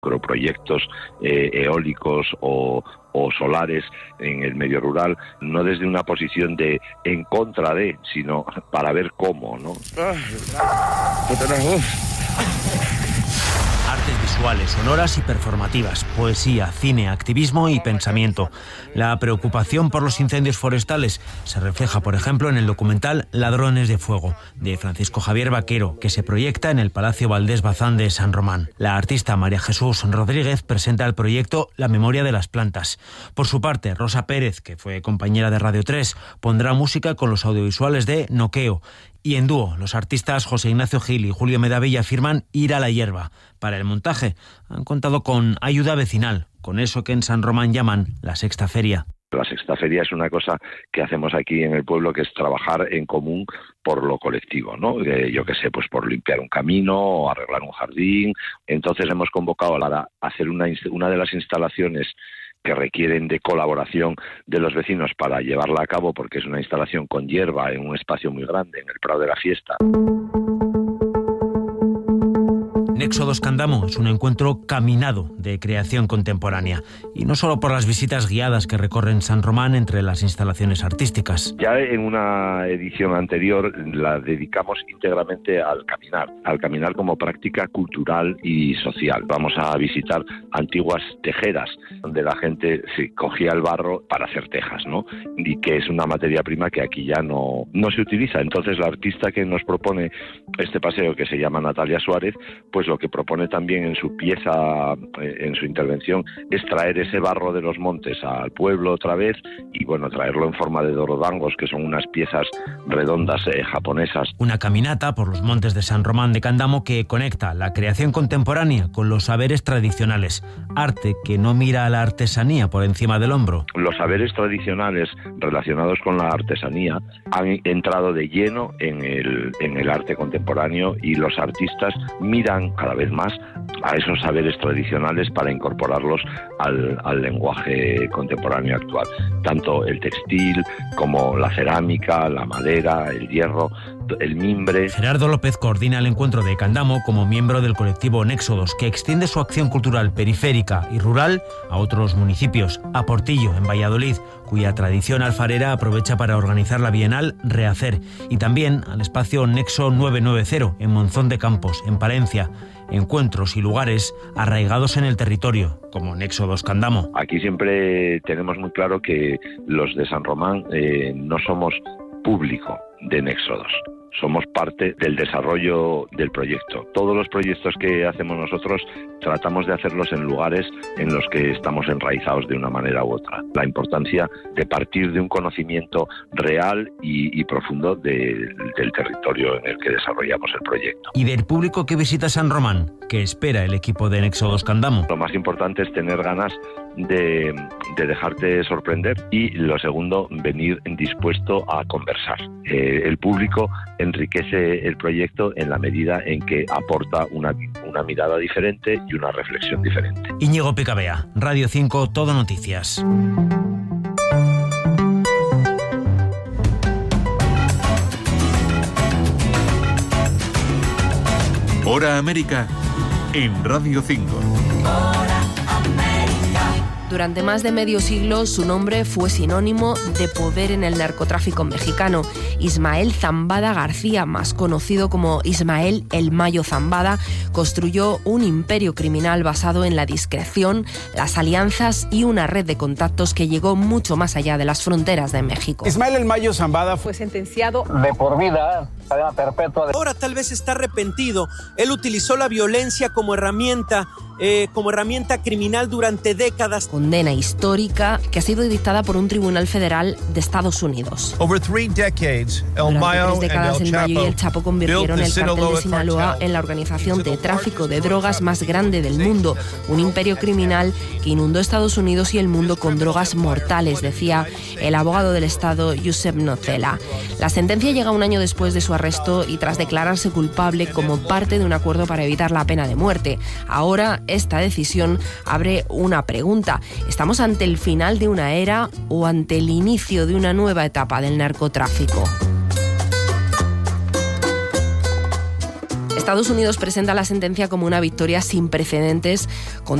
proyectos eólicos o solares en el medio rural, no desde una posición de en contra de, sino para ver cómo, ¿no? Artes visuales, sonoras y performativas, poesía, cine, activismo y pensamiento. La preocupación por los incendios forestales se refleja, por ejemplo, en el documental Ladrones de Fuego, de Francisco Javier Vaquero, que se proyecta en el Palacio Valdés Bazán de San Román. La artista María Jesús Rodríguez presenta el proyecto La memoria de las plantas. Por su parte, Rosa Pérez, que fue compañera de Radio 3, pondrá música con los audiovisuales de Noqueo. Y en dúo, los artistas José Ignacio Gil y Julio Medavilla firman Ir a la hierba. Para el montaje han contado con ayuda vecinal, con eso que en San Román llaman la Sexta Feria. La Sexta Feria es una cosa que hacemos aquí en el pueblo, que es trabajar en común por lo colectivo, ¿no? Yo qué sé, pues por limpiar un camino o arreglar un jardín. Entonces hemos convocado a hacer una de las instalaciones que requieren de colaboración de los vecinos para llevarla a cabo, porque es una instalación con hierba en un espacio muy grande, en el Prado de la Fiesta. Éxodos Candamo es un encuentro caminado de creación contemporánea, y no solo por las visitas guiadas que recorren San Román entre las instalaciones artísticas. Ya en una edición anterior la dedicamos íntegramente al caminar como práctica cultural y social. Vamos a visitar antiguas tejeras, donde la gente cogía el barro para hacer tejas, ¿no? Y que es una materia prima que aquí ya no se utiliza. Entonces la artista que nos propone este paseo, que se llama Natalia Suárez, pues lo que propone también en su pieza, en su intervención, es traer ese barro de los montes al pueblo otra vez y, bueno, traerlo en forma de dorodangos, que son unas piezas redondas japonesas. Una caminata por los montes de San Román de Candamo que conecta la creación contemporánea con los saberes tradicionales. Arte que no mira a la artesanía por encima del hombro. Los saberes tradicionales relacionados con la artesanía han entrado de lleno en el arte contemporáneo, y los artistas miran cada vez más a esos saberes tradicionales para incorporarlos al lenguaje contemporáneo actual. Tanto el textil como la cerámica, la madera, el hierro, el mimbre. Gerardo López coordina el encuentro de Candamo como miembro del colectivo Néxodos, que extiende su acción cultural periférica y rural a otros municipios. A Portillo, en Valladolid, cuya tradición alfarera aprovecha para organizar la Bienal Rehacer, y también al espacio Nexo 990 en Monzón de Campos, en Palencia. Encuentros y lugares arraigados en el territorio, como Néxodos Candamo. Aquí siempre tenemos muy claro que los de San Román no somos público de Néxodos. Somos parte del desarrollo del proyecto. Todos los proyectos que hacemos nosotros tratamos de hacerlos en lugares en los que estamos enraizados de una manera u otra. La importancia de partir de un conocimiento real y profundo del territorio en el que desarrollamos el proyecto. ¿Y del público que visita San Román? ¿Qué espera el equipo de Néxodos Candamo? Lo más importante es tener ganas de dejarte sorprender, y lo segundo, venir dispuesto a conversar. El público enriquece el proyecto en la medida en que aporta una mirada diferente y una reflexión diferente. Íñigo Picabea, Radio 5, Todo Noticias. Hora América en Radio 5. Durante más de medio siglo, su nombre fue sinónimo de poder en el narcotráfico mexicano. Ismael Zambada García, más conocido como Ismael El Mayo Zambada, construyó un imperio criminal basado en la discreción, las alianzas y una red de contactos que llegó mucho más allá de las fronteras de México. Ismael El Mayo Zambada fue sentenciado de por vida, cadena perpetua. Ahora tal vez está arrepentido. Él utilizó la violencia como herramienta criminal durante décadas. Condena histórica que ha sido dictada por un tribunal federal de Estados Unidos. Durante 3 décadas, El Mayo y El Chapo convirtieron el cártel de Sinaloa en la organización de tráfico de drogas más grande del mundo, un imperio criminal que inundó Estados Unidos y el mundo con drogas mortales, decía el abogado del Estado, Josep Nocella. La sentencia llega un año después de su arresto y tras declararse culpable como parte de un acuerdo para evitar la pena de muerte. Ahora, esta decisión abre una pregunta. ¿Estamos ante el final de una era o ante el inicio de una nueva etapa del narcotráfico? Estados Unidos presenta la sentencia como una victoria sin precedentes contra